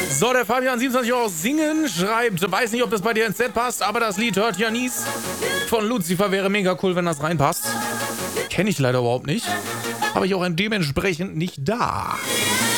So, der Fabian27 aus Singen schreibt, weiß nicht, ob das bei dir ins Set passt, aber das Lied Hört Janis von Lucifer wäre mega cool, wenn das reinpasst. Kenne ich leider überhaupt nicht. Habe ich auch dementsprechend nicht da.